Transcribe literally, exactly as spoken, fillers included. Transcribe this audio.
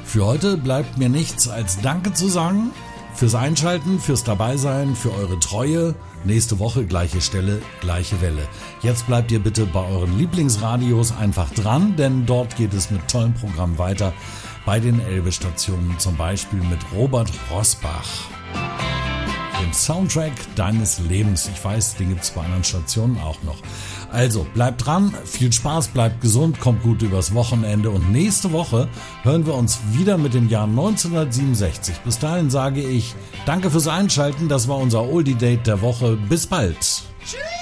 Für heute bleibt mir nichts als Danke zu sagen. Fürs Einschalten, fürs Dabeisein, für eure Treue. Nächste Woche gleiche Stelle, gleiche Welle. Jetzt bleibt ihr bitte bei euren Lieblingsradios einfach dran, denn dort geht es mit tollen Programmen weiter. Bei den Elbe-Stationen zum Beispiel mit Robert Rosbach. Dem Soundtrack deines Lebens. Ich weiß, den gibt es bei anderen Stationen auch noch. Also, bleibt dran, viel Spaß, bleibt gesund, kommt gut übers Wochenende und nächste Woche hören wir uns wieder mit dem Jahr neunzehnhundertsiebenundsechzig. Bis dahin sage ich, danke fürs Einschalten, das war unser Oldie Date der Woche. Bis bald.